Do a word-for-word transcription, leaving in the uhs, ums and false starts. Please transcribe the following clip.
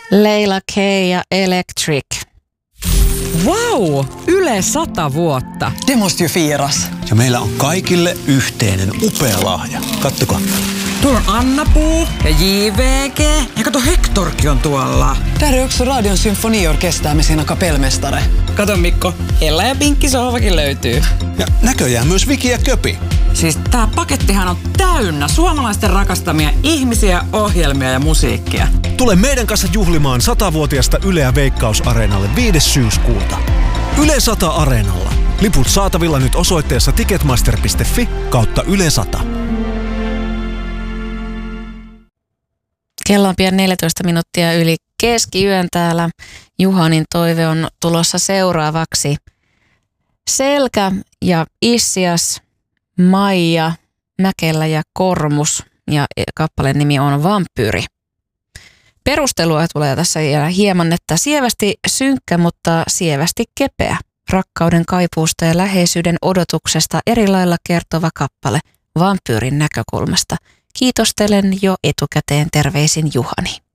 Leila K ja Electric. Wow! Yle sata vuotta. Det måste ju firas. Ja meillä on kaikille yhteinen upea lahja. Kattokaa. Tuolla on Anna-Puu ja J V G. Ja kato, Hektorkin on tuolla. Där är också Radion symfoniorkester med sina kapellmästare. Kato Mikko, Hella ja Pinkki sohvakin löytyy. Ja näköjään myös Viki ja Köpi. Siis tää pakettihan on täynnä suomalaisten rakastamia ihmisiä, ohjelmia ja musiikkia. Tule meidän kanssa juhlimaan satavuotiasta Yleä Veikkaus-areenalle viides syyskuuta. Yle sata Areenalla. Liput saatavilla nyt osoitteessa ticketmaster piste fi kautta Yle sata. Kello on pian neljätoista minuuttia yli keskiyön täällä. Juhanin toive on tulossa seuraavaksi. Selkä ja Issias, Maija, Mäkelä ja Kormus ja kappaleen nimi on Vampyyri. Perustelua tulee tässä vielä hieman, että sievästi synkkä, mutta sievästi kepeä. Rakkauden kaipuusta ja läheisyyden odotuksesta eri lailla kertova kappale vampyyrin näkökulmasta. Kiitostelen jo etukäteen, terveisin Juhani.